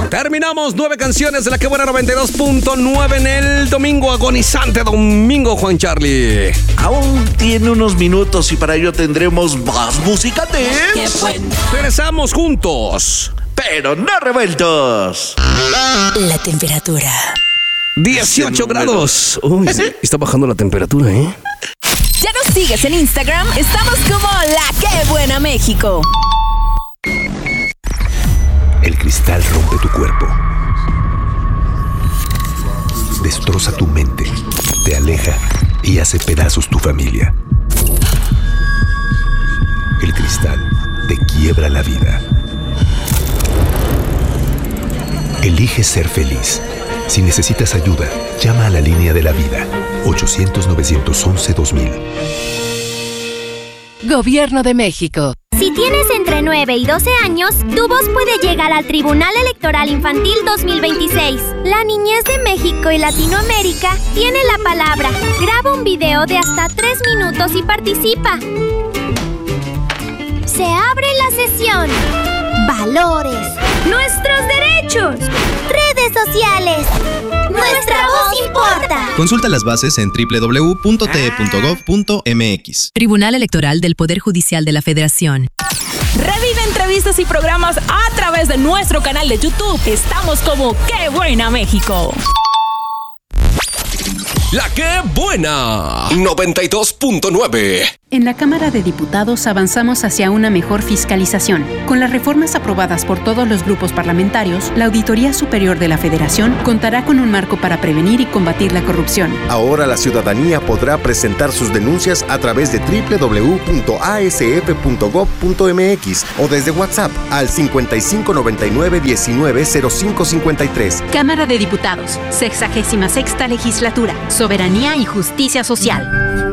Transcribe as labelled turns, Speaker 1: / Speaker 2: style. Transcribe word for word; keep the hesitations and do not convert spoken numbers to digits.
Speaker 1: Terminamos nueve canciones de La Que Buena noventa y dos punto nueve en el domingo agonizante domingo, Juan Charlie.
Speaker 2: Aún tiene unos minutos y para ello tendremos más música de...
Speaker 3: ¡Qué bueno!
Speaker 1: Regresamos juntos,
Speaker 2: pero no revueltos.
Speaker 3: La temperatura.
Speaker 1: dieciocho grados. Uy, está bajando la temperatura, ¿eh?
Speaker 3: ¿Ya nos sigues en Instagram? Estamos como La Que Buena México.
Speaker 4: El cristal rompe tu cuerpo, destroza tu mente, te aleja y hace pedazos tu familia. El cristal te quiebra la vida. Elige ser feliz. Si necesitas ayuda, llama a la línea de la vida, ochocientos, novecientos once, dos mil.
Speaker 5: Gobierno de México.
Speaker 6: Si tienes entre nueve y doce años, tu voz puede llegar al Tribunal Electoral Infantil dos mil veintiséis. La niñez de México y Latinoamérica tiene la palabra. Graba un video de hasta tres minutos y participa. Se abre la sesión. Valores. Nuestros derechos. Redes sociales. Nuestra voz importa.
Speaker 7: Consulta las bases en doble u doble u doble u punto t e punto gov punto m x.
Speaker 8: Tribunal Electoral del Poder Judicial de la Federación.
Speaker 3: Revive entrevistas y programas a través de nuestro canal de YouTube. Estamos como ¡Qué Buena México!
Speaker 1: La Que Buena noventa y dos punto nueve.
Speaker 9: En la Cámara de Diputados avanzamos hacia una mejor fiscalización. Con las reformas aprobadas por todos los grupos parlamentarios, la Auditoría Superior de la Federación contará con un marco para prevenir y combatir la corrupción.
Speaker 10: Ahora la ciudadanía podrá presentar sus denuncias a través de doble u doble u doble u punto a s f punto gov punto m x o desde WhatsApp al cincuenta y cinco noventa y nueve diecinueve cero cinco cincuenta y tres.
Speaker 9: Cámara de Diputados, sexagésima sexta legislatura, Soberanía y Justicia Social.